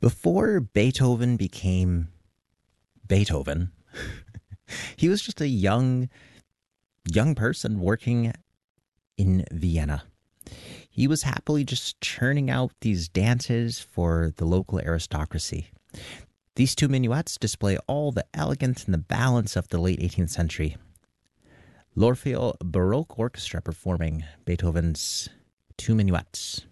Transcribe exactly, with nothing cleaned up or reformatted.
Before Beethoven became Beethoven, he was just a young, young person working in Vienna. He was happily just churning out these dances for the local aristocracy. These two minuets display all the elegance and the balance of the late eighteenth century. L'Orfeo Baroque Orchestra performing Beethoven's two minuets.